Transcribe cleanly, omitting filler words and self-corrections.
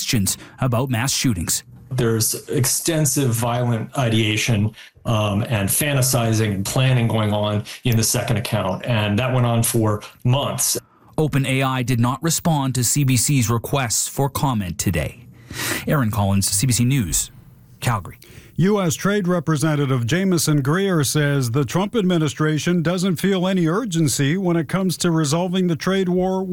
questions about mass shootings. There's extensive violent ideation and fantasizing and planning going on in the second account, and that went on for months. OpenAI did not respond to CBC's requests for comment today. Aaron Collins, CBC News, Calgary. U.S. Trade Representative Jameson Greer says the Trump administration doesn't feel any urgency when it comes to resolving the trade war